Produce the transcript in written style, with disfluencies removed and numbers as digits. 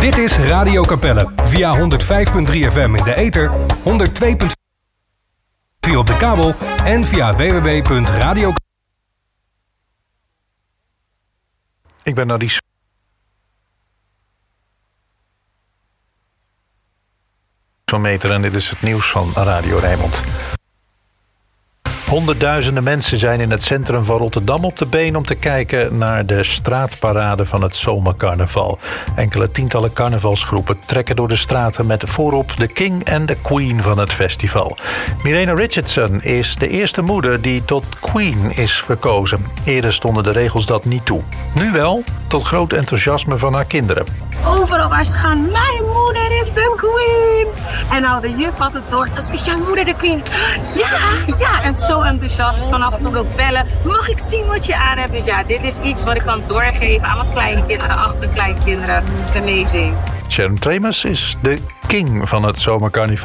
Dit is Radio Capelle via 105.3 FM in de ether, 102.4 op de kabel en via www.radio. Ik ben Nadis. Van Meter en dit is het nieuws van Radio Rijnmond. Honderdduizenden mensen zijn in het centrum van Rotterdam op de been om te kijken naar de straatparade van het zomercarnaval. Enkele tientallen carnavalsgroepen trekken door de straten met voorop de king en de queen van het festival. Mirena Richardson is de eerste moeder die tot queen is verkozen. Eerder stonden de regels dat niet toe. Nu wel, tot groot enthousiasme van haar kinderen. Overal waar ze gaan, mijn moeder is de queen. En nou, de juf had het door. Is jouw moeder de queen? Ja. En zo enthousiast. Vanaf toen ook bellen. Mag ik zien wat je aan hebt? Dus ja, dit is iets wat ik kan doorgeven aan mijn kleinkinderen, achterkleinkinderen. Amazing. Sharon Tremers is de king van het zomercarnaval.